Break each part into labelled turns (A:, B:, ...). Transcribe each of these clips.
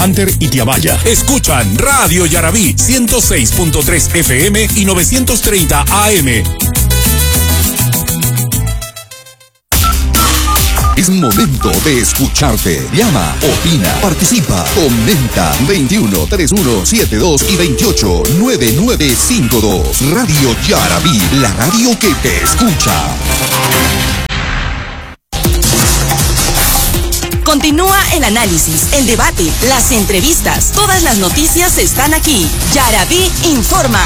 A: Anter y Tiamaya. Escuchan Radio Yarabí 106.3 FM y 930 AM.
B: Es momento de escucharte. Llama, opina, participa, comenta. 21 31 72 y 28 9952. Radio Yarabí, la radio que te escucha.
C: Continúa el análisis, el debate, las entrevistas. Todas las noticias están aquí. Yarabí informa.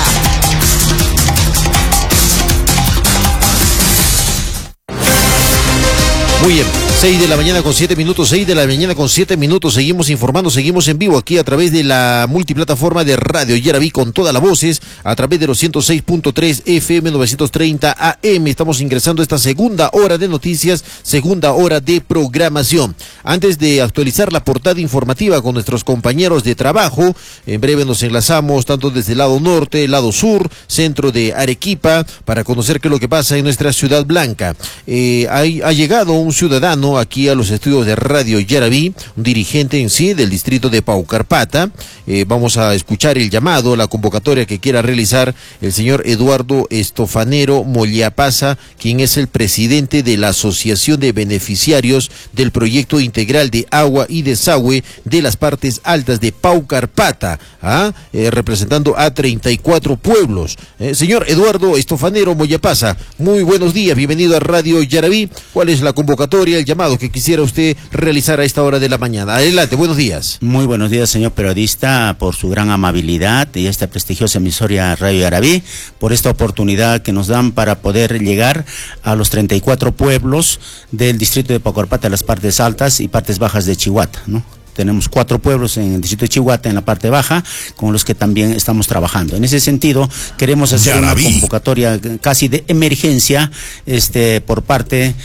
D: Muy bien, 6 de la mañana con 7 minutos, 6 de la mañana con 7 minutos, seguimos informando, seguimos en vivo aquí a través de la multiplataforma de Radio Yarabí con todas las voces, a través de los 106.3 FM 930 AM, estamos ingresando a esta segunda hora de noticias, segunda hora de programación. Antes de actualizar la portada informativa con nuestros compañeros de trabajo, en breve nos enlazamos tanto desde el lado norte, el lado sur, centro de Arequipa, para conocer qué es lo que pasa en nuestra Ciudad Blanca. Ha llegado un ciudadano aquí a los estudios de Radio Yarabí, un dirigente en sí del distrito de Paucarpata. Vamos a escuchar el llamado, la convocatoria que quiera realizar el señor Eduardo Estofanero Mollapasa, quien es el presidente de la Asociación de Beneficiarios del Proyecto Integral de Agua y Desagüe de las Partes Altas de Paucarpata, representando a 34 pueblos. Señor Eduardo Estofanero Mollapasa, muy buenos días, bienvenido a Radio Yarabí. ¿Cuál es la convocatoria, el llamado que quisiera usted realizar a esta hora de la mañana? Adelante, buenos días.
E: Muy buenos días, señor periodista, por su gran amabilidad y esta prestigiosa emisora Radio Yarabí, por esta oportunidad que nos dan para poder llegar a los 34 pueblos del distrito de Paucarpata, las partes altas y partes bajas de Chihuahua, ¿no? Tenemos 4 pueblos en el distrito de Chihuahua, en la parte baja, con los que también estamos trabajando. En ese sentido, queremos hacer una convocatoria casi de emergencia, por parte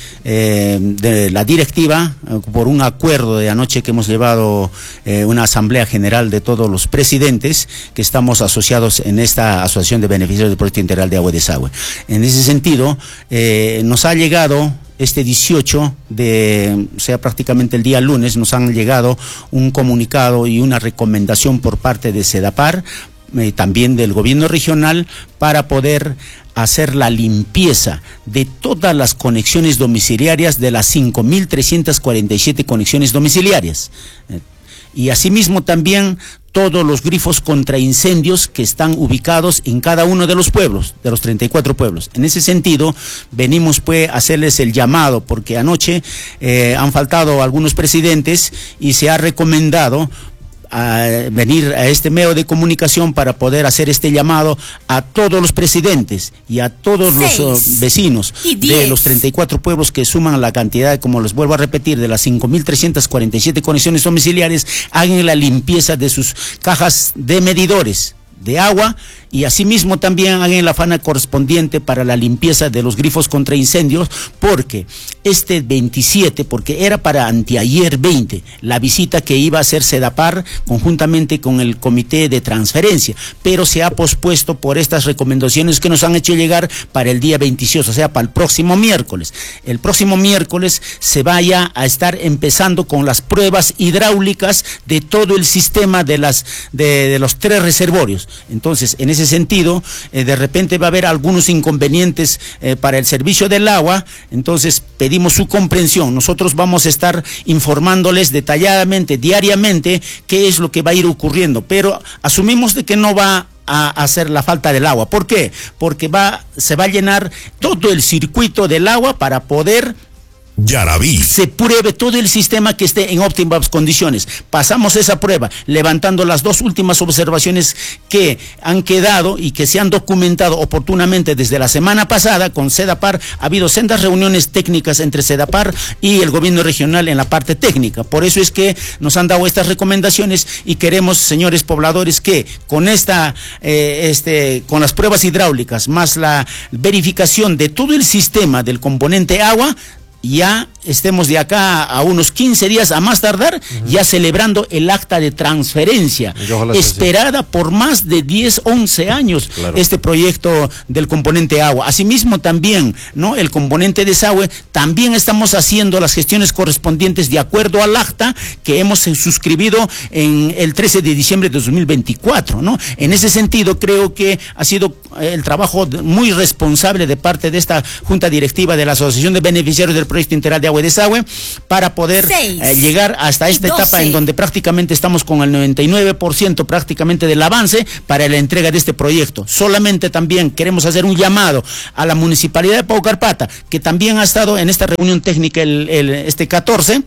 E: de la directiva, por un acuerdo de anoche que hemos llevado una asamblea general de todos los presidentes que estamos asociados en esta Asociación de Beneficiarios del Proyecto Integral de Agua y Desagüe. En ese sentido, nos ha llegado este 18 prácticamente el día lunes, nos han llegado un comunicado y una recomendación por parte de SEDAPAR, también del gobierno regional, para poder hacer la limpieza de todas las conexiones domiciliarias, de las 5.347 conexiones domiciliarias. Y asimismo también todos los grifos contra incendios que están ubicados en cada uno de los pueblos, de los 34 pueblos. En ese sentido, venimos pues a hacerles el llamado, porque anoche han faltado algunos presidentes y se ha recomendado a venir a este medio de comunicación para poder hacer este llamado a todos los presidentes y a todos los vecinos de los 34 pueblos que suman la cantidad, como les vuelvo a repetir, de las 5.347 conexiones domiciliares. Hagan la limpieza de sus cajas de medidores de agua y asimismo también hagan la afana correspondiente para la limpieza de los grifos contra incendios, porque este 27, porque era para anteayer 20, la visita que iba a hacer SEDAPAR conjuntamente con el comité de transferencia, pero se ha pospuesto por estas recomendaciones que nos han hecho llegar para el día 26, o sea, para el próximo miércoles. El próximo miércoles se vaya a estar empezando con las pruebas hidráulicas de todo el sistema de los 3 reservorios. Entonces, en ese sentido, de repente va a haber algunos inconvenientes para el servicio del agua, entonces pedimos su comprensión. Nosotros vamos a estar informándoles detalladamente, diariamente, qué es lo que va a ir ocurriendo, pero asumimos de que no va a hacer la falta del agua. ¿Por qué? Porque se va a llenar todo el circuito del agua para poder
A: Yarabí.
E: Se pruebe todo el sistema que esté en óptimas condiciones. Pasamos esa prueba, levantando las 2 últimas observaciones que han quedado y que se han documentado oportunamente desde la semana pasada con SEDAPAR. Ha habido sendas reuniones técnicas entre SEDAPAR y el gobierno regional en la parte técnica. Por eso es que nos han dado estas recomendaciones y queremos, señores pobladores, que con con las pruebas hidráulicas más la verificación de todo el sistema del componente agua, ya estemos de acá a unos 15 días a más tardar, ya celebrando el acta de transferencia, esperada por más de 10, 11 años, este proyecto del componente agua. Asimismo también, ¿no? El componente desagüe, también estamos haciendo las gestiones correspondientes de acuerdo al acta que hemos suscribido en el 13 de diciembre de 2024, ¿no? En ese sentido, creo que ha sido el trabajo muy responsable de parte de esta Junta Directiva de la Asociación de Beneficiarios del Proyecto Integral de Agua y Desagüe para poder llegar hasta esta etapa en donde prácticamente estamos con el 99% prácticamente del avance para la entrega de este proyecto. Solamente también queremos hacer un llamado a la Municipalidad de Paucarpata, que también ha estado en esta reunión técnica este 14,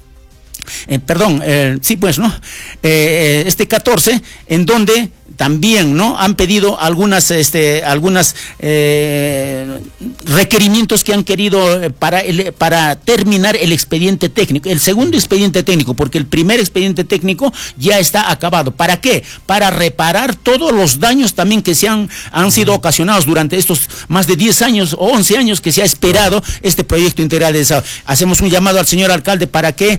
E: este 14, en donde también, ¿no?, han pedido algunas requerimientos que han querido para terminar el expediente técnico, el segundo expediente técnico, porque el primer expediente técnico ya está acabado. ¿Para qué? Para reparar todos los daños también que han sido ocasionados durante estos más de 10 años o 11 años que se ha esperado este proyecto integral de desagüe. Hacemos un llamado al señor alcalde para que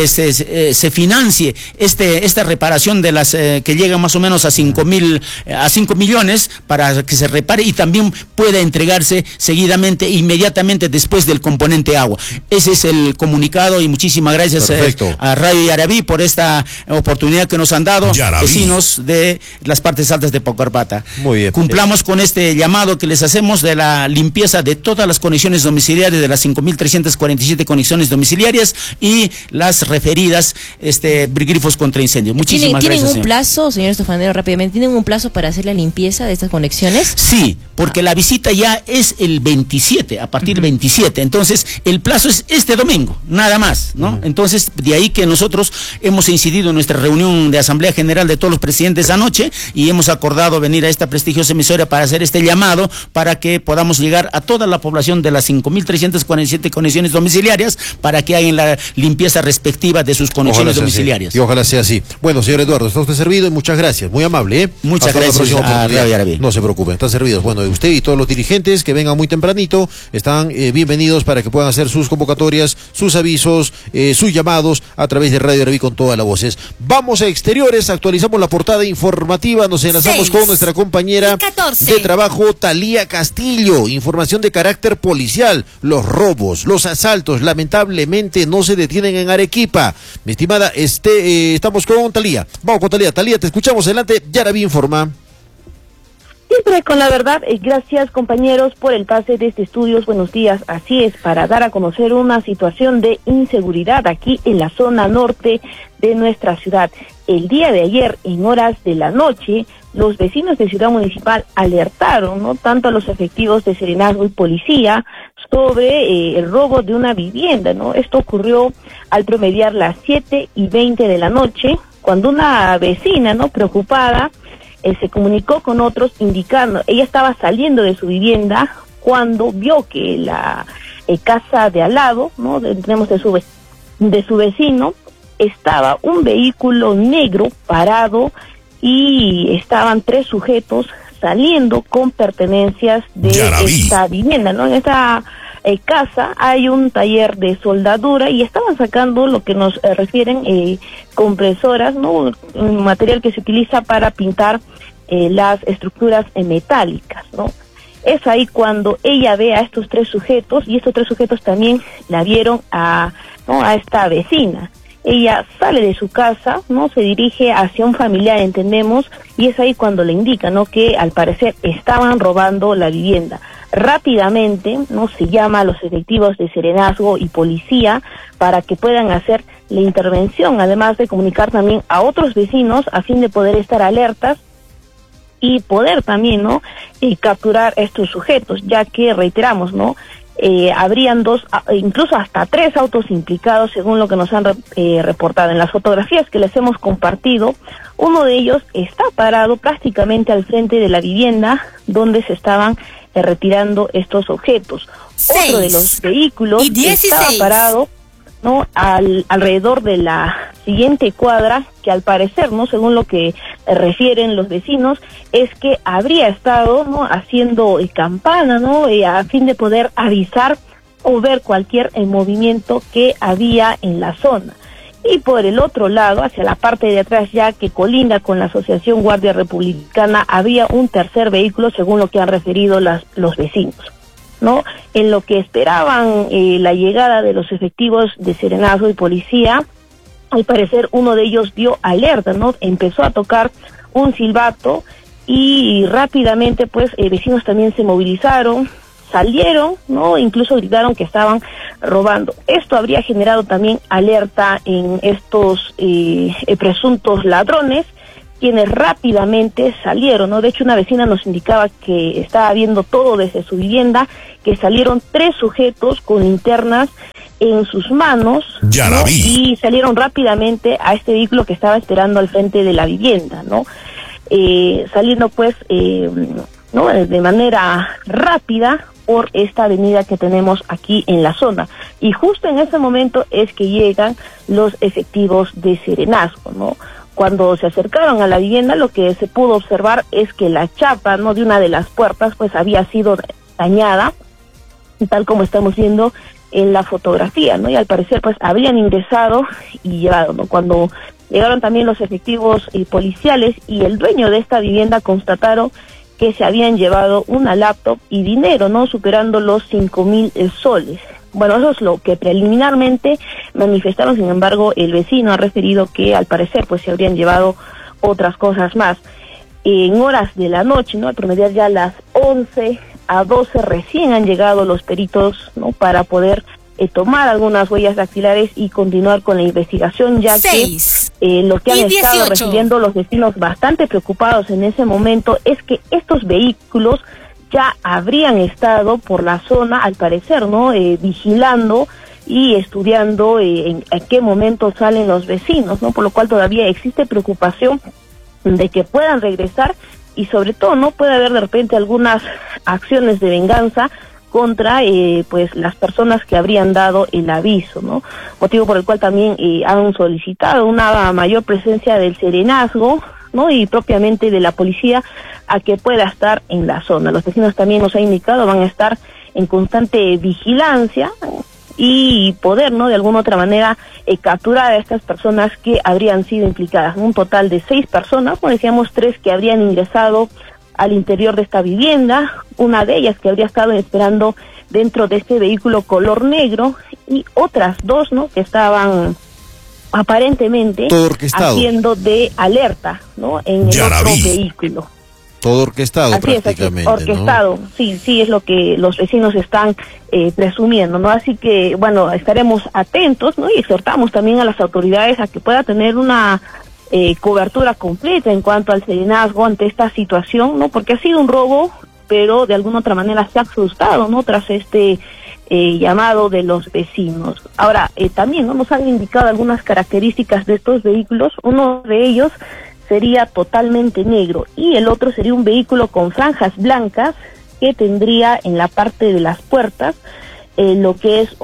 E: se financie esta reparación de las que llegan más o menos a 5 millones para que se repare y también pueda entregarse seguidamente, inmediatamente después del componente agua. Ese es el comunicado y muchísimas gracias a Radio Yarabí por esta oportunidad que nos han dado vecinos de las partes altas de Paucarpata.
D: Muy bien.
E: Cumplamos con este llamado que les hacemos de la limpieza de todas las conexiones domiciliarias, de las 5.347 conexiones domiciliarias y las referidas grifos contra incendios. Muchísimas gracias.
F: ¿Tienen un plazo, señor Estofanero, rápidamente? ¿Tienen un plazo para hacer la limpieza de estas conexiones?
E: Sí, porque la visita ya es el 27, a partir del 27. Entonces, el plazo es este domingo, nada más, ¿no? Entonces, de ahí que nosotros hemos incidido en nuestra reunión de Asamblea General de todos los presidentes anoche y hemos acordado venir a esta prestigiosa emisora para hacer este llamado para que podamos llegar a toda la población de las 5.347 conexiones domiciliarias para que hagan la limpieza respectiva de sus conexiones domiciliarias.
D: Y ojalá sea así. Bueno, señor Eduardo, está usted servido y muchas gracias. Muy amable, ¿eh?
E: Muchas gracias a Radio Yarabí.
D: No se preocupen, están servidos. Bueno, usted y todos los dirigentes que vengan muy tempranito están bienvenidos para que puedan hacer sus convocatorias, sus avisos, sus llamados a través de Radio Yarabí con todas las voces. Vamos a exteriores, actualizamos la portada informativa, nos enlazamos con nuestra compañera de trabajo, Talía Castillo. Información de carácter policial. Los robos, los asaltos, lamentablemente no se detienen en Arequipa. Mi estimada, estamos con Talía. Vamos con Talía. Talía, te escuchamos. Adelante, Yarabí informa.
G: Siempre con la verdad, gracias compañeros por el pase de este estudios. Buenos días, así es, para dar a conocer una situación de inseguridad aquí en la zona norte de nuestra ciudad. El día de ayer, en horas de la noche, los vecinos de Ciudad Municipal alertaron, ¿no?, tanto a los efectivos de Serenazgo y policía sobre el robo de una vivienda, ¿no? Esto ocurrió al promediar las 7:20 de la noche, cuando una vecina, ¿no?, preocupada, se comunicó con otros indicando, ella estaba saliendo de su vivienda cuando vio que la casa de al lado, ¿no?, tenemos de su vecino, estaba un vehículo negro parado y estaban 3 sujetos saliendo con pertenencias de esta vivienda, ¿no? En esta casa hay un taller de soldadura y estaban sacando lo que nos refieren compresoras, ¿no?, un material que se utiliza para pintar las estructuras metálicas, ¿no? Es ahí cuando ella ve a estos 3 sujetos y estos 3 sujetos también la vieron a esta vecina. Ella sale de su casa, ¿no?, se dirige hacia un familiar, entendemos, y es ahí cuando le indica, ¿no?, que al parecer estaban robando la vivienda. Rápidamente, ¿no?, se llama a los efectivos de Serenazgo y policía para que puedan hacer la intervención, además de comunicar también a otros vecinos a fin de poder estar alertas y poder también, ¿no?, capturar estos sujetos, ya que reiteramos, ¿no?, habrían 2, incluso hasta 3 autos implicados, según lo que nos han reportado en las fotografías que les hemos compartido. Uno de ellos está parado prácticamente al frente de la vivienda donde se estaban retirando estos objetos. Otro de los vehículos estaba parado, ¿no?, alrededor de la siguiente cuadra, que al parecer, ¿no?, según lo que refieren los vecinos, es que habría estado, ¿no?, haciendo campana, ¿no?, a fin de poder avisar o ver cualquier movimiento que había en la zona. Y por el otro lado, hacia la parte de atrás, ya que colinda con la Asociación Guardia Republicana, había un tercer vehículo, según lo que han referido los vecinos, ¿no? En lo que esperaban la llegada de los efectivos de Serenazgo y policía, al parecer uno de ellos dio alerta, ¿no? Empezó a tocar un silbato y rápidamente, pues, vecinos también se movilizaron, salieron, ¿no? Incluso gritaron que estaban robando. Esto habría generado también alerta en estos presuntos ladrones, quienes rápidamente salieron, ¿no? De hecho, una vecina nos indicaba que estaba viendo todo desde su vivienda, que salieron 3 sujetos con linternas en sus manos, ¿no? Y salieron rápidamente a este vehículo que estaba esperando al frente de la vivienda, ¿no? Saliendo, pues, ¿no? De manera rápida por esta avenida que tenemos aquí en la zona. Y justo en ese momento es que llegan los efectivos de Serenazgo, ¿no? Cuando se acercaron a la vivienda, lo que se pudo observar es que la chapa, ¿no?, de una de las puertas, pues había sido dañada, tal como estamos viendo en la fotografía, ¿no? Y al parecer, pues, habrían ingresado y llevado, ¿no? Cuando llegaron también los efectivos policiales y el dueño de esta vivienda constataron que se habían llevado una laptop y dinero, ¿no?, superando los 5,000 soles. Bueno, eso es lo que preliminarmente manifestaron. Sin embargo, el vecino ha referido que al parecer, pues, se habrían llevado otras cosas más. En horas de la noche, ¿no?, al promediar ya las 11 a 12, recién han llegado los peritos, ¿no?, para poder tomar algunas huellas dactilares y continuar con la investigación, ya que lo que han estado recibiendo los vecinos bastante preocupados en ese momento es que estos vehículos ya habrían estado por la zona, al parecer, ¿no?, vigilando y estudiando en qué momento salen los vecinos, ¿no? Por lo cual todavía existe preocupación de que puedan regresar y sobre todo no puede haber de repente algunas acciones de venganza contra pues las personas que habrían dado el aviso, ¿no? Motivo por el cual también han solicitado una mayor presencia del Serenazgo, ¿no?, y propiamente de la policía a que pueda estar en la zona. Los vecinos también nos han indicado van a estar en constante vigilancia y poder, ¿no?, de alguna otra manera capturar a estas personas que habrían sido implicadas. Un total de 6 personas, como decíamos, 3 que habrían ingresado al interior de esta vivienda, una de ellas que habría estado esperando dentro de este vehículo color negro y otras 2, ¿no?, que estaban aparentemente haciendo de alerta, ¿no?, en el otro vehículo.
D: Todo orquestado. Así prácticamente,
G: es, orquestado, ¿no? Sí, es lo que los vecinos están presumiendo, ¿no? Así que, bueno, estaremos atentos, ¿no?, y exhortamos también a las autoridades a que pueda tener una cobertura completa en cuanto al serenazgo ante esta situación, ¿no? Porque ha sido un robo, pero de alguna otra manera se ha asustado, ¿no?, tras este llamado de los vecinos. Ahora, también, ¿no?, nos han indicado algunas características de estos vehículos. Uno de ellos sería totalmente negro y el otro sería un vehículo con franjas blancas que tendría en la parte de las puertas lo que es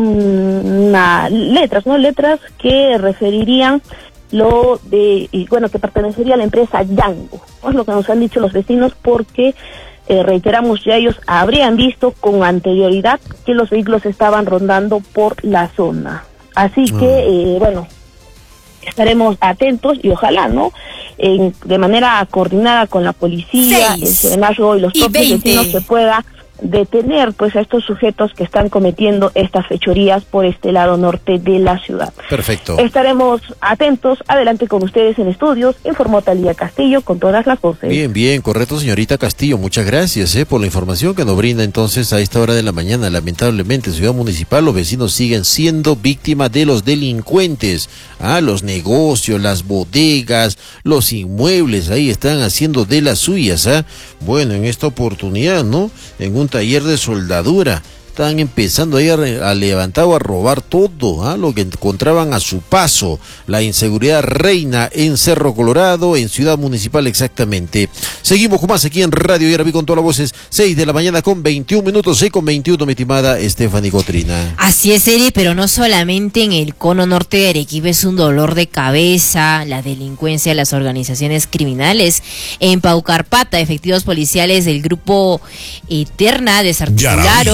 G: letras que referirían lo de, bueno, que pertenecería a la empresa Yango, ¿no? Es lo que nos han dicho los vecinos porque reiteramos, ya ellos habrían visto con anterioridad que los vehículos estaban rondando por la zona. Así que, bueno, estaremos atentos y ojalá, ¿no?, de manera coordinada con la policía, el Serenazgo y los propios vecinos se pueda detener, pues, a estos sujetos que están cometiendo estas fechorías por este lado norte de la ciudad.
D: Perfecto.
G: Estaremos atentos. Adelante con ustedes en estudios. Informó Talía Castillo con todas las voces.
D: Bien, correcto, señorita Castillo. Muchas gracias por la información que nos brinda entonces a esta hora de la mañana. Lamentablemente, en Ciudad Municipal, los vecinos siguen siendo víctimas de los delincuentes. Los negocios, las bodegas, los inmuebles, ahí están haciendo de las suyas. Bueno, en esta oportunidad, ¿no?, en un taller de soldadura, están empezando ahí a levantar o a robar todo, lo que encontraban a su paso. La inseguridad reina en Cerro Colorado, en Ciudad Municipal exactamente. Seguimos con más aquí en Radio Yaraví con todas las voces, 6 de la mañana con 21 minutos, 6:21, mi estimada Stephanie Cotrina.
F: Así es, Eri, pero no solamente en el cono norte de Arequipa es un dolor de cabeza la delincuencia, las organizaciones criminales. En Paucarpata, efectivos policiales del grupo Eterna desarticularon la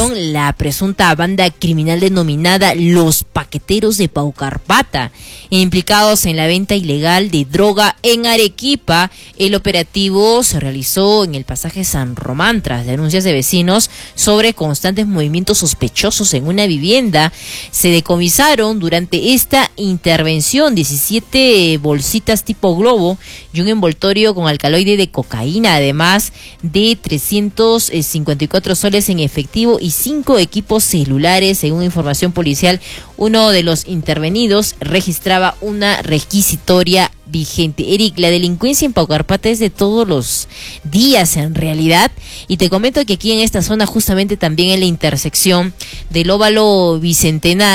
F: la presunta banda criminal denominada Los Paqueteros de Paucarpata, implicados en la venta ilegal de droga en Arequipa. El operativo se realizó en el pasaje San Román tras denuncias de vecinos sobre constantes movimientos sospechosos en una vivienda. Se decomisaron durante esta intervención 17 bolsitas tipo globo y un envoltorio con alcaloide de cocaína, además de 354 soles en efectivo y 5 equipos celulares. Según información policial, uno de los intervenidos registraba una requisitoria vigente. Eric, la delincuencia en Paucarpata es de todos los días en realidad, y te comento que aquí en esta zona, justamente también en la intersección del Óvalo Bicentenario,